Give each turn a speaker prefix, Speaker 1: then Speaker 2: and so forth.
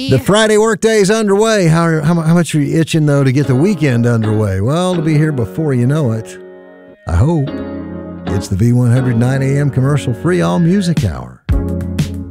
Speaker 1: The Friday workday is underway. How much are you itching, though, to get the weekend underway? Well, it'll be here before you know it. I hope. It's the V100 9 a.m. commercial-free all-music hour.